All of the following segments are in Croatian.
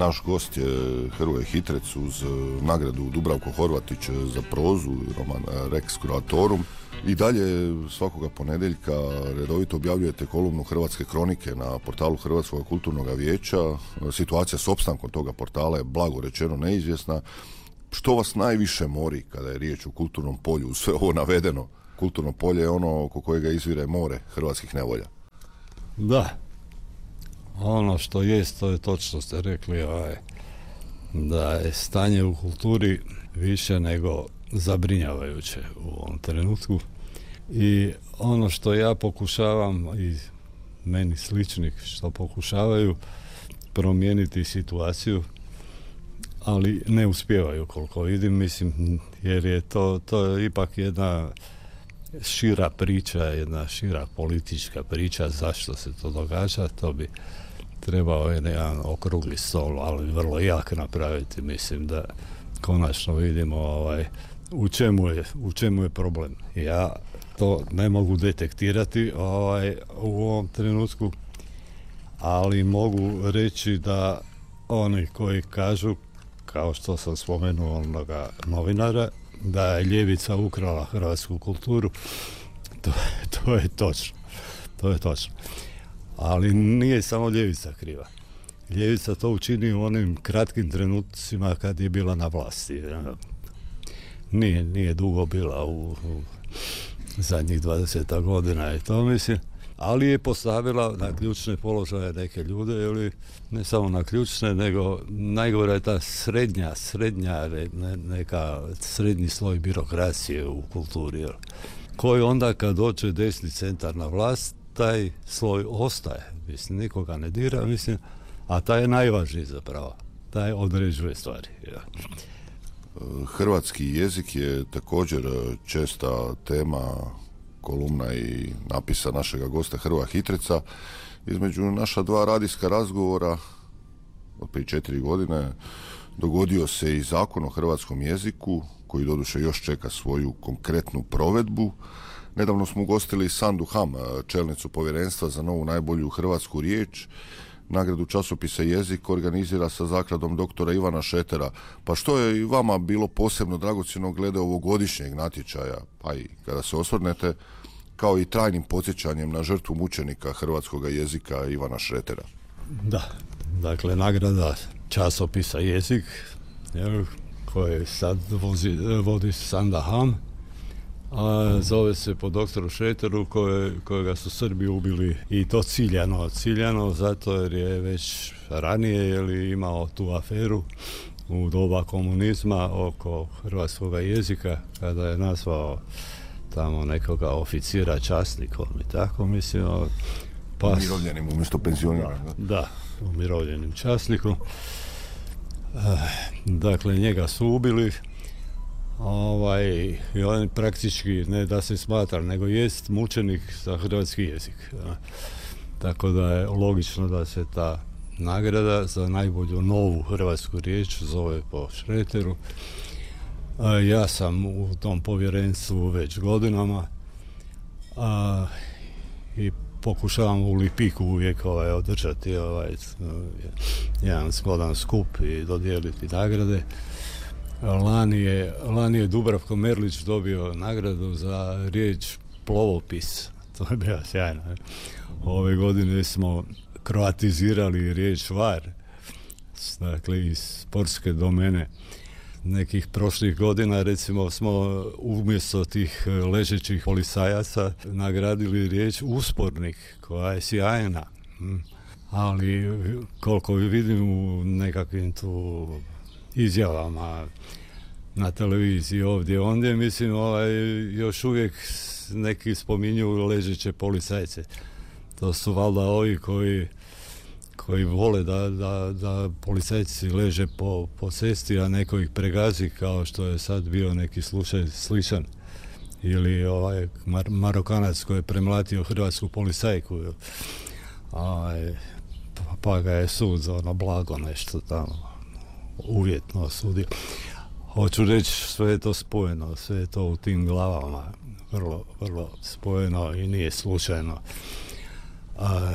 Naš gost je Hrvoje Hitrec uz nagradu Dubravko Horvatić za prozu, roman Rex Croatorum. I dalje svakoga ponedjeljka redovito objavljujete kolumnu Hrvatske kronike na portalu Hrvatskog kulturnog vijeća. Situacija s opstankom toga portala je blago rečeno neizvjesna. Što vas najviše mori kada je riječ o kulturnom polju? Uz sve ovo navedeno, kulturno polje je ono oko kojega izvire more hrvatskih nevolja. Da, ono što jest, to je točno ste rekli, da je stanje u kulturi više nego zabrinjavajuće u ovom trenutku. I ono što ja pokušavam i meni sličnih što pokušavaju promijeniti situaciju, ali ne uspijevaju koliko vidim, mislim, jer je to je ipak jedna šira priča, jedna šira politička priča zašto se to događa. To bi trebao jedan okrugli stol, ali vrlo jak napraviti. Mislim da konačno vidimo u čemu je problem. Ja to ne mogu detektirati u ovom trenutku, ali mogu reći da oni koji kažu, kao što sam spomenuo onoga novinara, da je ljevica ukrala hrvatsku kulturu, to je točno. To je točno. Ali nije samo ljevica kriva. Ljevica to učini u onim kratkim trenucima kad je bila na vlasti. Nije dugo bila u zadnjih 20 godina i to mislim, ali je postavila na ključne položaje neke ljude, ili ne samo na ključne, nego najgore je ta neka srednji sloj birokracije u kulturi, koji onda kad dođe desni centar na vlast, taj sloj ostaje, mislim, nikoga ne dira, mislim, a taj je najvažniji zapravo, taj određuje stvari. Ja. Hrvatski jezik je također česta tema kolumna i napisa našega gosta Hrvoja Hitreca. Između naša dva radijska razgovora od prije 4 godine dogodio se i Zakon o hrvatskom jeziku, koji doduše još čeka svoju konkretnu provedbu. Nedavno smo ugostili Sandu Ham, čelnicu povjerenstva za novu najbolju hrvatsku riječ. Nagradu časopisa Jezik organizira sa zakladom doktora Ivana Šetera. Pa što je i vama bilo posebno dragocjeno glede ovogodišnjeg natječaja, pa i kada se osvrnete, kao i trajnim podsjećanjem na žrtvu mučenika hrvatskog jezika Ivana Šretera? Da, dakle, nagrada časopisa Jezik, koje sad vodi Sanda Ham, a zove se po doktoru Šeteru kojega su Srbi ubili, i to ciljano zato jer je već ranije imao tu aferu u doba komunizma oko hrvatskog jezika, kada je nazvao tamo nekoga oficira časnikom i tako, mislim, umirovljenim umjesto penzioniranim. Da, umirovljenim časnikom. Dakle, njega su ubili. I on praktički, ne da se smatra, nego jest mučenik za hrvatski jezik. Tako da je logično da se ta nagrada za najbolju novu hrvatsku riječ zove po Šreteru. Ja sam u tom povjerenstvu već godinama i pokušavam u Lipiku uvijek održati jedan zgodan skup i dodijeliti nagrade. Lani je Dubravko Merlić dobio nagradu za riječ plovopis. To je bilo sjajno. Ove godine smo kroatizirali riječ var, dakle iz sportske domene. Nekih prošlih godina, recimo, smo umjesto tih ležećih policajaca nagradili riječ uspornik, koja je sjajna. Ali koliko vidim u nekakvim tu izjavama na televiziji ovdje, ondje, mislim, još uvijek neki spominju ležeće policajce. To su valjda ovi koji vole da policajci leže po cesti, a neko ih pregazi, kao što je sad bio neki slučaj sličan. Ili Marokanac koji je premlatio hrvatsku policajku, pa ga je sud za blago nešto tamo uvjetno osudio. Hoću reći, sve je to spojeno, sve je to u tim glavama vrlo, vrlo spojeno i nije slučajno.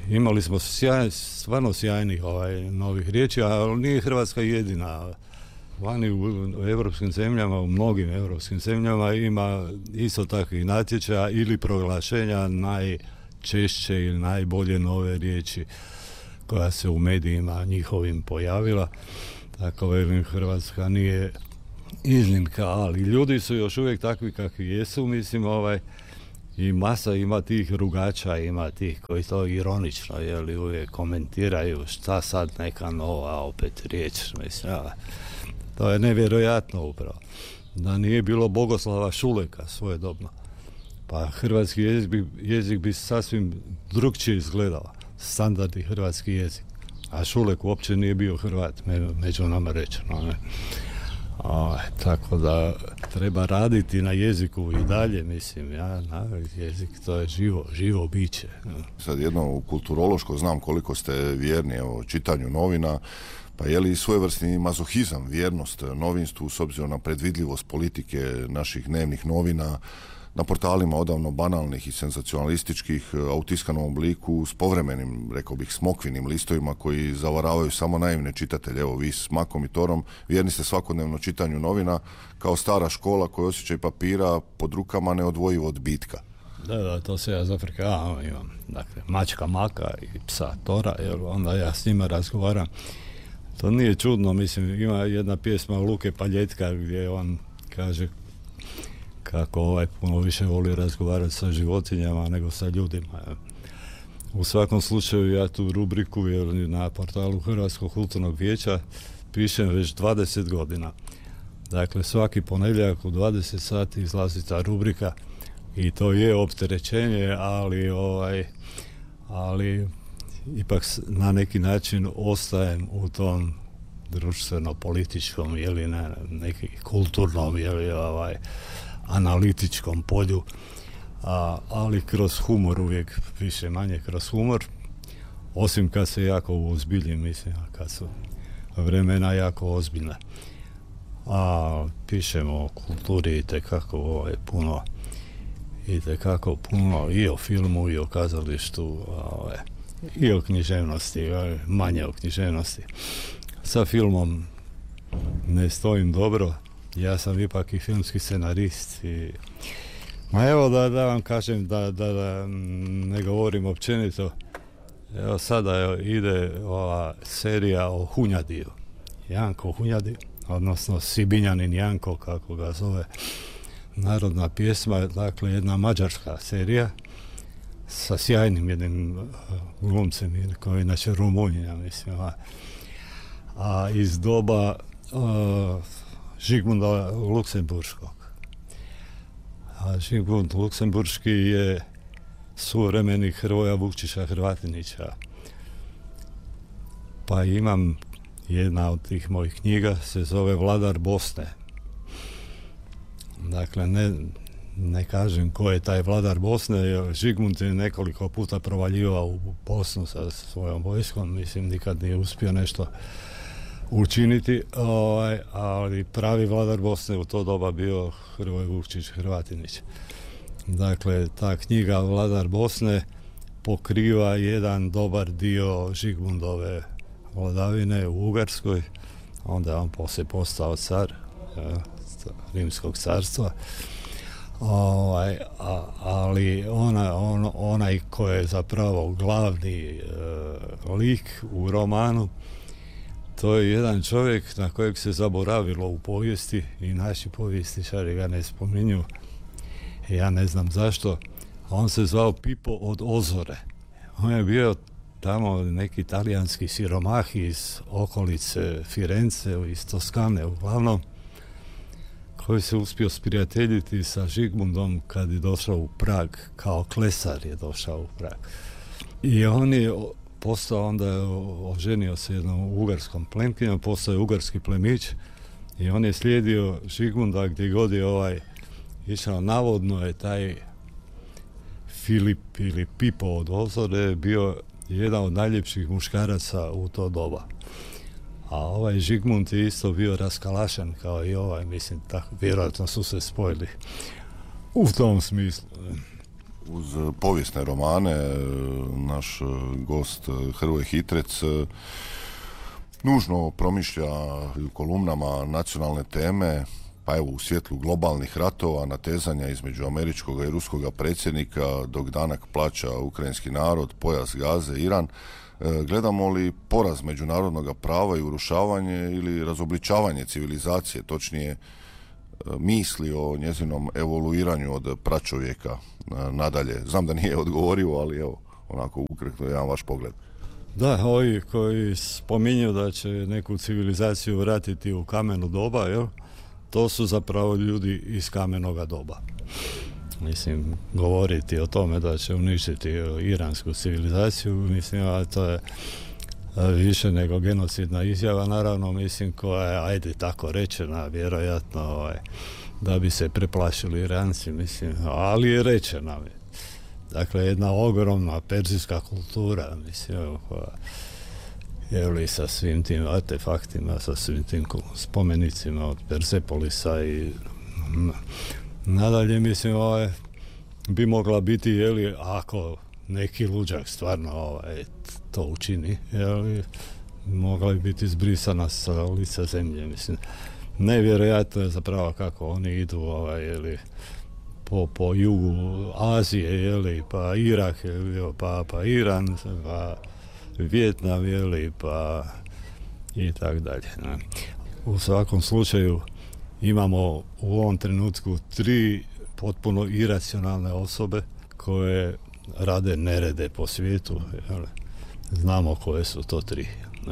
imali smo stvarno sjajnih novih riječi, ali nije Hrvatska jedina. Vani u europskim zemljama, u mnogim europskim zemljama ima isto takvih natječaja ili proglašenja najčešće ili najbolje nove riječi koja se u medijima njihovim pojavila. Tako velim, Hrvatska nije iznimka, ali ljudi su još uvijek takvi kakvi jesu, mislim, i masa ima tih rugača, ima tih koji to ironično, jeli, uvijek komentiraju šta sad neka nova opet riječ, mislim, to je nevjerojatno upravo. Da nije bilo Bogoslava Šuleka svojedobno, pa hrvatski jezik bi sasvim drukčije izgledao, standardni hrvatski jezik. A Šulek uopće nije bio Hrvat, među nama rečeno. Ne? Tako da treba raditi na jeziku i dalje, mislim, jezik to je živo biće. Sad jedno kulturološko, znam koliko ste vjerni o čitanju novina, pa je li svojevrsni mazohizam, vjernost novinstvu s obzirom na predvidljivost politike naših dnevnih novina, na portalima odavno banalnih i senzacionalističkih, a u tiskanom obliku s povremenim, rekao bih, smokvinim listovima koji zavaravaju samo naivne čitatelje. Evo, vi s Makom i Torom vjerni ste svakodnevno čitanju novina kao stara škola koja osjećaj papira pod rukama neodvojivo od bitka. Da, to se ja zafrikavam, imam. Dakle, mačka Maka i psa Tora, jer onda ja s njima razgovaram. To nije čudno, mislim, ima jedna pjesma Luke Paljetka gdje on kaže kako puno više voli razgovarati sa životinjama nego sa ljudima. U svakom slučaju ja tu rubriku na portalu Hrvatskog kulturnog vijeća pišem već 20 godina. Dakle, svaki ponedjeljak u 20 sati izlazi ta rubrika i to je opterećenje, ali ipak na neki način ostajem u tom društveno-političkom ili na neki kulturnom analitičkom polju, ali kroz humor uvijek, više manje kroz humor, osim kad se jako ozbiljim, mislim, kad su vremena jako ozbiljna. Pišemo o kulturi itekako puno i o filmu i o kazalištu, i o književnosti, manje o književnosti. Sa filmom ne stojim dobro, ja sam ipak i filmski scenarist i evo da vam kažem da ne govorim općenito. Evo sada ide ova serija o Hunjadiju, Janko Hunjadi, odnosno Sibinjanin Janko, kako ga zove narodna pjesma, dakle jedna mađarska serija sa sjajnim jednim glumcem koji je inače Rumunija, mislim, a iz doba Žigmunda Luksemburškog. A Žigmund Luksemburški je suvremeni Hrvoja Vukčića Hrvatinića. Pa imam jedna od tih mojih knjiga, se zove Vladar Bosne. Dakle, ne kažem ko je taj vladar Bosne, jer Žigmund je nekoliko puta provaljivao u Bosnu sa svojom vojskom, mislim nikad nije uspio nešto učiniti, ali pravi vladar Bosne u to doba bio Hrvoje Vukčić Hrvatinić. Dakle, ta knjiga Vladar Bosne pokriva jedan dobar dio Žigmundove vladavine u Ugarskoj, onda je on poslije postao car Rimskog carstva, ali onaj ko je zapravo glavni lik u romanu, to je jedan čovjek na kojeg se zaboravilo u povijesti i naši povijestičari ga ne spominju. Ja ne znam zašto. On se zvao Pipo od Ozore. On je bio tamo neki talijanski siromah iz okolice Firence, iz Toskane uglavnom, koji se uspio sprijateljiti sa Žigmundom kad je došao u Prag, kao klesar je došao u Prag. I on je postao, onda je oženio se jednom ugarskom plemkinjom, postao je ugarski plemić i on je slijedio Žigmunda gdje god je išao. Navodno je taj Filip ili Pipo od Ozore bio jedan od najljepših muškaraca u to doba. A Žigmund je isto bio raskalašan kao i mislim, tako, vjerojatno su se spojili u tom smislu. Uz povijesne romane naš gost Hrvoje Hitrec nužno promišlja u kolumnama nacionalne teme, pa evo u svjetlu globalnih ratova, natezanja između američkog i ruskog predsjednika, dok danak plaća ukrajinski narod, pojas Gaze, Iran. Gledamo li poraz međunarodnog prava i urušavanje ili razobličavanje civilizacije, točnije misli o njezinom evoluiranju od pračovjeka nadalje? Znam da nije odgovorio, ali evo, onako ukratko jedan vaš pogled. Da, ovi koji spominju da će neku civilizaciju vratiti u kameno doba, jel? To su zapravo ljudi iz kamenoga doba. Mislim, govoriti o tome da će uništiti iransku civilizaciju, mislim, a to je više nego genocidna izjava, naravno, mislim, koja je, ajde tako rečena, vjerojatno, da bi se preplašili Iranci, mislim, ali je rečena. Dakle, jedna ogromna perzijska kultura, mislim, koja je sa svim tim artefaktima, sa svim tim spomenicima od Persepolisa i nadalje, mislim, bi mogla biti, ako neki luđak stvarno to učini, mogla bi biti zbrisana sa lica zemlje, mislim. Nevjerojatno je zapravo kako oni idu, po jugu Azije, pa Irak, pa Iran, pa Vijetnam, pa i tak dalje. U svakom slučaju imamo u ovom trenutku 3 potpuno iracionalne osobe koje rade nerede po svijetu. Znamo koje su to 3.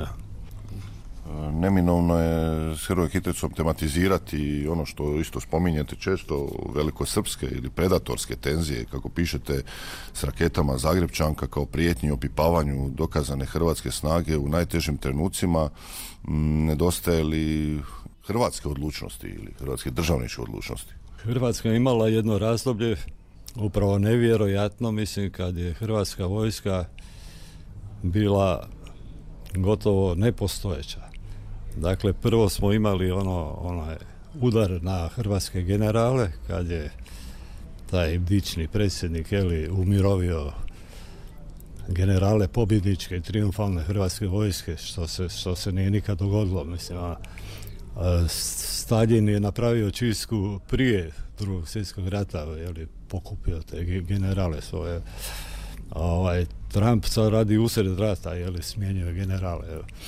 Neminovno je s Hrvojem Hitrecom tematizirati ono što isto spominjete često, velikosrpske ili predatorske tenzije, kako pišete, s raketama Zagrepčanka kao prijetnji opipavanju dokazane hrvatske snage u najtežim trenucima. Nedostaje li hrvatske odlučnosti ili hrvatske državničke odlučnosti? Hrvatska je imala jedno razdoblje upravo nevjerojatno, mislim, kad je hrvatska vojska bila gotovo nepostojeća. Dakle, prvo smo imali onaj udar na hrvatske generale, kad je taj dični predsjednik umirovio generale pobjedničke i triumfalne hrvatske vojske, što se nije nikad dogodilo. Mislim, Staljin je napravio čistku prije Drugog svjetskog rata, pokupio te generale svoje. Trump sad radi usred rata, smjenjuje generale.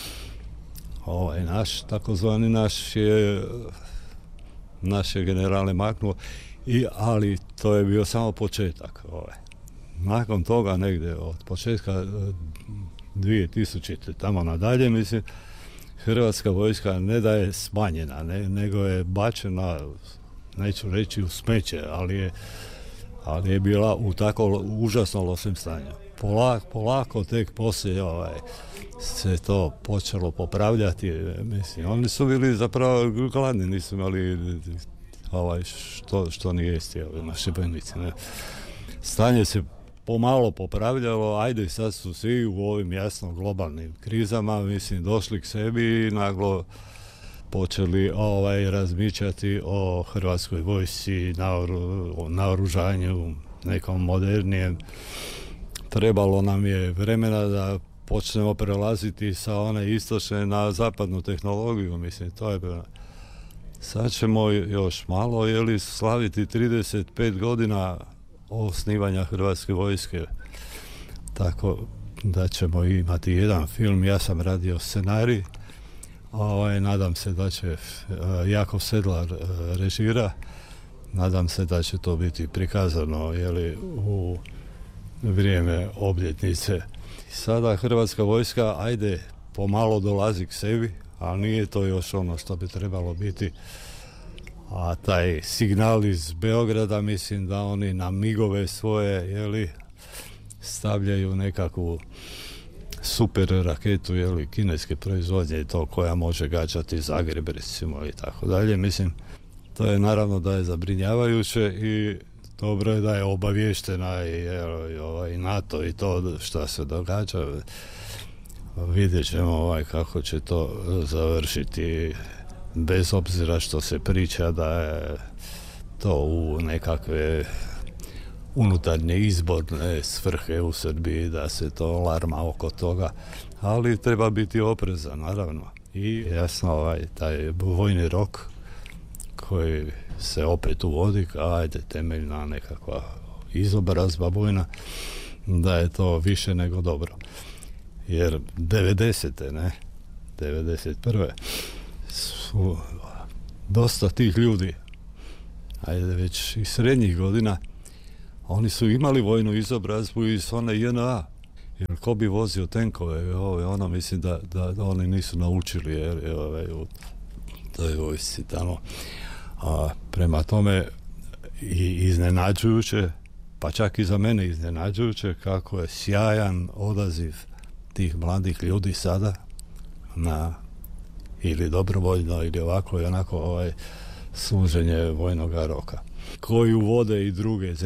Takozvani naš je generale maknuo, ali to je bio samo početak. Nakon toga, negdje od početka 2000. tamo nadalje, mislim, hrvatska vojska ne da je smanjena, nego je bačena, neću reći u smeće, ali je bila u tako užasno lošem stanju. Polako tek poslije se to počelo popravljati. Mislim, oni su bili zapravo gladni, nisu imali što nije jesti naši vojnici. Stanje se pomalo popravljalo, ajde sad su svi u ovim jasno globalnim krizama, mislim, došli k sebi i naglo počeli razmišljati o hrvatskoj vojsci, naoružanju, nekom modernijem. Trebalo nam je vremena da počnemo prelaziti sa one istočne na zapadnu tehnologiju, mislim, to je bilo. Sad ćemo još malo, slaviti 35 godina osnivanja hrvatske vojske. Tako da ćemo imati jedan film, ja sam radio scenarij, nadam se da će Jakov Sedlar režira, nadam se da će to biti prikazano u vrijeme obljetnice. Sada hrvatska vojska, ajde, pomalo dolazi k sebi, ali nije to još ono što bi trebalo biti. A taj signal iz Beograda, mislim da oni na migove svoje, stavljaju nekakvu super raketu, kineske proizvodnje i to, koja može gađati Zagreb, recimo, i tako dalje. Mislim, to je naravno da je zabrinjavajuće i dobro je da je obaviještena i NATO i to što se događa. Vidjet ćemo kako će to završiti, bez obzira što se priča da je to u nekakve unutarnje izborne svrhe u Srbiji, da se to larma oko toga, ali treba biti oprezan, naravno. I jasno, taj vojni rok koji se opet uvodi, ajde, temeljna nekakva izobrazba vojna, da je to više nego dobro. Jer 91. su dosta tih ljudi, ajde već i srednjih godina, oni su imali vojnu izobrazbu iz one JNA. Jer ko bi vozio tenkove, mislim da oni nisu naučili u toj vojsci tamo. A prema tome i iznenađujuće, pa čak i za mene iznenađujuće, kako je sjajan odaziv tih mladih ljudi sada na ili dobrovoljno ili ovako i onako služenje vojnog roka, koji uvode i druge zemlje.